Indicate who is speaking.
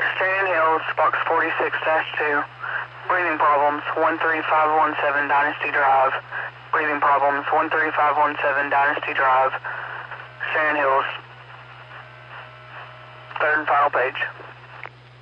Speaker 1: Sand Hills, box 46-2. Breathing problems, 13517 Dynasty Drive. Breathing problems, 13517 Dynasty Drive. Sand Hills. Third and final page.